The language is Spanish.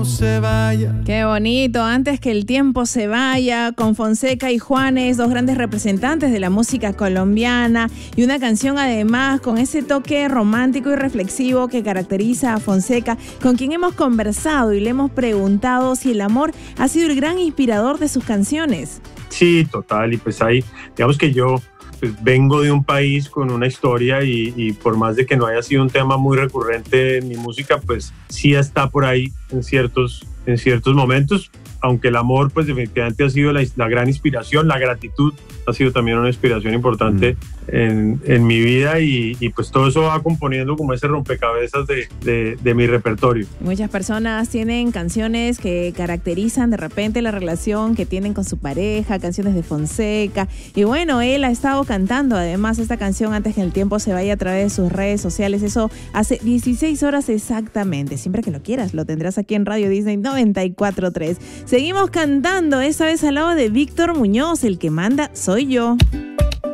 Se vaya. Qué bonito, antes que el tiempo se vaya, con Fonseca y Juanes, dos grandes representantes de la música colombiana, y una canción además con ese toque romántico y reflexivo que caracteriza a Fonseca, con quien hemos conversado y le hemos preguntado si el amor ha sido el gran inspirador de sus canciones. Sí, total, y pues ahí, digamos que yo pues vengo de un país con una historia y por más de que no haya sido un tema muy recurrente en mi música, pues sí está por ahí en ciertos momentos, aunque el amor pues definitivamente ha sido la gran inspiración, la gratitud ha sido también una inspiración importante en mi vida y pues todo eso va componiendo como ese rompecabezas de mi repertorio. Muchas personas tienen canciones que caracterizan de repente la relación que tienen con su pareja, canciones de Fonseca, y bueno, él ha estado cantando además esta canción antes que el tiempo se vaya a través de sus redes sociales, eso hace 16 horas exactamente. Siempre que lo quieras lo tendrás aquí en Radio Disney 94.3. Seguimos cantando, esta vez al lado de Víctor Muñoz, el que manda soy yo.